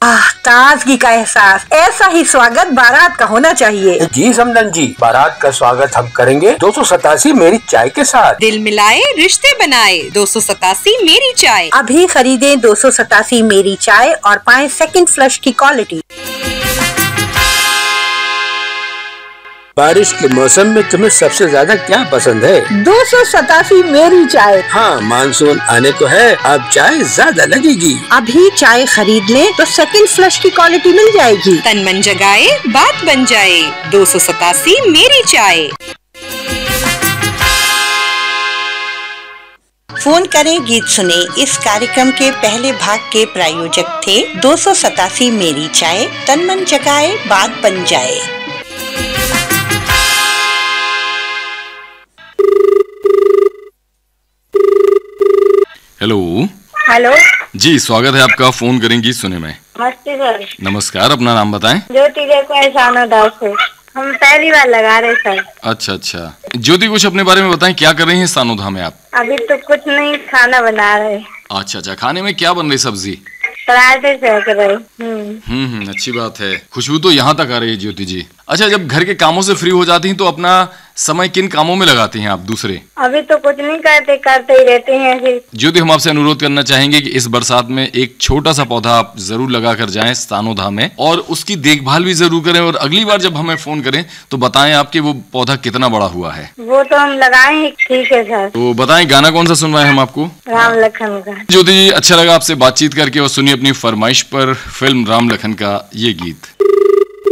ताजगी का एहसास, ऐसा ही स्वागत बारात का होना चाहिए। जी समदन जी, बारात का स्वागत हम करेंगे 287 मेरी चाय के साथ। दिल मिलाए रिश्ते बनाए 287 मेरी चाय। अभी खरीदें 287 मेरी चाय और पाएं सेकंड फ्लश की क्वालिटी। बारिश के मौसम में तुम्हें सबसे ज्यादा क्या पसंद है? 287 मेरी चाय। हाँ, मानसून आने को है, अब चाय ज्यादा लगेगी। अभी चाय खरीद लें तो सेकंड फ्लश की क्वालिटी मिल जाएगी। तन मन जगाए बात बन जाए 287 मेरी चाय। फोन करें गीत सुने इस कार्यक्रम के पहले भाग के प्रायोजक थे 287 मेरी चाय, तन मन जगाए बात बन जाए। हेलो। हेलो जी, स्वागत है आपका। फोन करेंगी सुने में। नमस्ते सर। नमस्कार, अपना नाम बताएं। ज्योति सानोदास से हम पहली बार लगा रहे सर। अच्छा। ज्योति, कुछ अपने बारे में बताएं, क्या कर रही हैं सानोधा में आप? अभी तो कुछ नहीं, खाना बना रहे। अच्छा, खाने में क्या बन रही सब्जी? पराठे सेक रहे। अच्छी बात है। खुशबू तो यहाँ तक आ रही है ज्योति जी। अच्छा, जब घर के कामों से फ्री हो जाती हैं तो अपना समय किन कामों में लगाती हैं आप दूसरे? अभी तो कुछ नहीं करते ही रहते हैं ऐसे। ज्योति, हम आपसे अनुरोध करना चाहेंगे कि इस बरसात में एक छोटा सा पौधा आप जरूर लगा कर जाएं सानोधा में, और उसकी देखभाल भी जरूर करें। और अगली बार जब हमें फोन करें तो बताएं आपके वो पौधा कितना बड़ा हुआ है। वो तो हम लगाए हैं। ठीक है सर। तो बताएं, गाना कौन सा सुनवाएं हम आपको? राम लखन का। ज्योति जी, अच्छा लगा आपसे बातचीत करके। और सुनिए अपनी फरमाइश पर फिल्म राम लखन का ये गीत।